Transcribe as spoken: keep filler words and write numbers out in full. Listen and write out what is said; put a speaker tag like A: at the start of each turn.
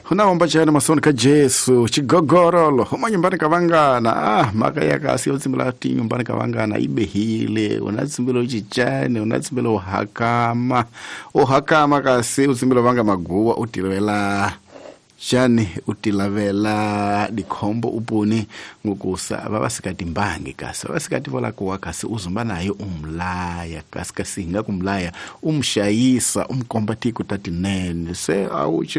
A: Unaomba chana masoni ka Jesu chigogorolo homa nyumbani kavangana ah maka yakasi utsimbila ti nyumbani kavangana ibehile unatsimbila uchichane unatsimbila uhakama uhakama kasi utsimbila vanga maguwa utilwela chani utilavela dikhombo upuni ngokusa ababasikati mbangi kasi abasikati vola kuwa kasi uzumba nayo umlaya kasi kasinga kumlaya umshayisa umkombati kutatinene se awuchi